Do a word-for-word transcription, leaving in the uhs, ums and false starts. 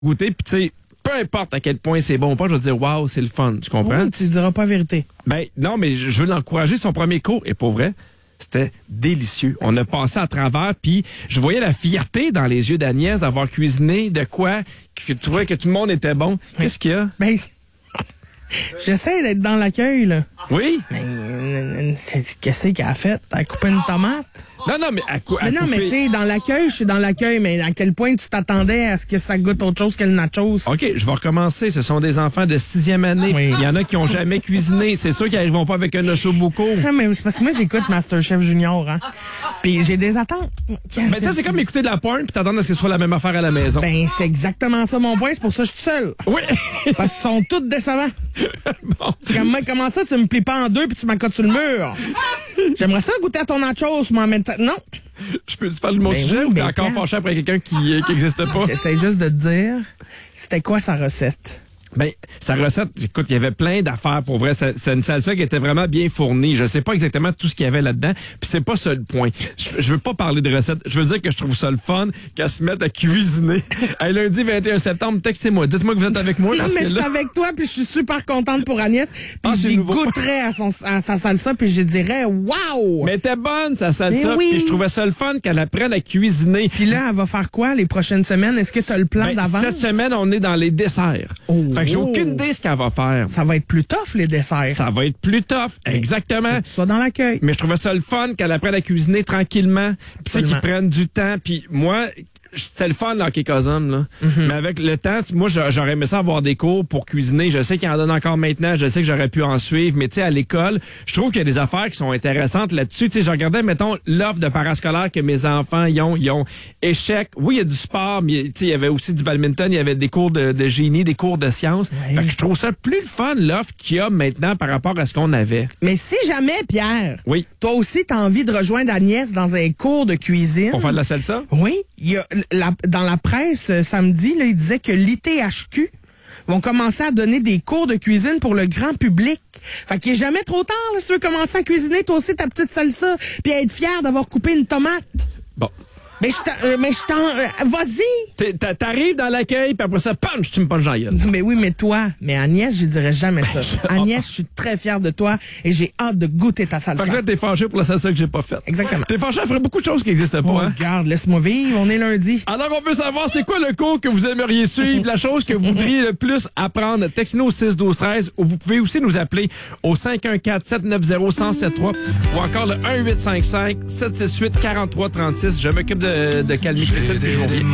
goûter, puis tu sais, peu importe à quel point c'est bon ou pas, je vais dire, waouh, c'est le fun. Tu comprends? Oui, tu diras pas la vérité. Ben, non, mais je je veux l'encourager. Son premier cours, et pour vrai, c'était délicieux. On a passé à travers, puis je voyais la fierté dans les yeux d'Agnès d'avoir cuisiné de quoi, que tu trouvais que tout le monde était bon. Qu'est-ce qu'il y a? Ben, j'essaie d'être dans l'accueil, là. Oui? Mais euh, c'est- qu'est-ce qu'elle a fait? Elle a coupé une tomate? Non, non, mais à, cou- à Mais non, mais couper- tu sais, dans l'accueil, je suis dans l'accueil, mais à quel point tu t'attendais à ce que ça goûte autre chose que le nachos? OK, je vais recommencer. Ce sont des enfants de sixième année. Oui. Il y en a qui ont jamais cuisiné. C'est sûr qu'ils n'arriveront pas avec un ossobuco. Ah, mais c'est parce que moi, j'écoute MasterChef Junior, hein. Puis j'ai des attentes. Mais ça, c'est comme écouter de la porn puis t'attendre à ce que ce soit la même affaire à la maison. Ben, c'est exactement ça mon point, c'est pour ça que je suis seul. Oui. Parce qu'ils sont tous décevants. Bon. C'est comme, moi, comment ça, tu me plies pas en deux puis tu m'accotes sur le mur? J'aimerais ça goûter à ton nachos, moi, mais t- non. Je peux te parler de mon Ben sujet oui, ou t'es ben encore quand? fâché après quelqu'un qui n'existe pas? J'essaie juste de te dire, c'était quoi sa recette? Ben, sa recette, écoute, il y avait plein d'affaires pour vrai. C'est c'est une salsa qui était vraiment bien fournie. Je sais pas exactement tout ce qu'il y avait là-dedans. Puis c'est pas ça le point. Je, je veux pas parler de recette. Je veux dire que je trouve ça le fun qu'elle se mette à cuisiner. Hey, lundi vingt et un septembre, textez-moi. Dites-moi que vous êtes avec moi. Non, parce mais que je suis là- avec toi, puis je suis super contente pour Agnès. Puis Ah, c'est j'y nouveau. goûterais à, son, à sa salsa, puis je dirais, waouh! Mais t'es bonne, sa salsa. Mais oui. Puis je trouvais ça le fun qu'elle apprenne à cuisiner. Puis là, elle va faire quoi les prochaines semaines? Est-ce que tu as le plan Ben, d'avance? cette semaine, on est dans les desserts. Oh. Fait que j'ai aucune idée ce qu'elle va faire. Ça va être plus tough, les desserts. Ça va être plus tough. Exactement. Faut que tu sois dans l'accueil. Mais je trouvais ça le fun qu'elle apprenne à cuisiner tranquillement. Puis tu sais, qu'ils Absolument. prennent du temps. Puis moi, c'était le fun, là, Hockey Cousin, là. Mm-hmm. Mais avec le temps, moi, j'a- j'aurais aimé ça avoir des cours pour cuisiner. Je sais qu'il en donne encore maintenant. Je sais que j'aurais pu en suivre. Mais tu sais, à l'école, je trouve qu'il y a des affaires qui sont intéressantes là-dessus. Tu sais, je regardais, mettons, l'offre de parascolaire que mes enfants, ils ont. Ils ont échec. Oui, il y a du sport, mais tu sais, il y avait aussi du badminton. Il y avait des cours de, de génie, des cours de sciences. Oui. Fait que je trouve ça plus le fun, l'offre qu'il y a maintenant par rapport à ce qu'on avait. Mais si jamais, Pierre, Oui. toi aussi, t'as envie de rejoindre Agnès dans un cours de cuisine. Pour faire de la salsa? Oui, il y a la- dans la presse euh, samedi, là, il disait que l'I T H Q vont commencer à donner des cours de cuisine pour le grand public. Fait qu'il est jamais trop tard, là, si tu veux commencer à cuisiner toi aussi ta petite salsa, puis être fier d'avoir coupé une tomate. Bon. Mais je t'en... euh, mais je t'en... euh, vas-y! T'es- t'a- T'arrives dans l'accueil, puis après ça, punch, tu me punches dans la gueule. Mais oui, mais toi, mais Agnès, je dirais jamais ça. Agnès, je suis très fière de toi et j'ai hâte de goûter ta salsa. Fait que là, t'es fâché pour la salsa que j'ai pas faite. Exactement. T'es fâché après beaucoup de choses qui n'existent Oh, pas, hein? regarde, laisse-moi vivre, on est lundi. Alors, on veut savoir, c'est quoi le cours que vous aimeriez suivre, la chose que vous voudriez le plus apprendre. Textez-nous au six douze treize ou vous pouvez aussi nous appeler au cinq un quatre, sept neuf zéro, un zéro sept trois ou encore le un huit cinq cinq, sept six huit, quatre trois trois six. Je m'occupe de, de calmer Christine puis je vous reviens.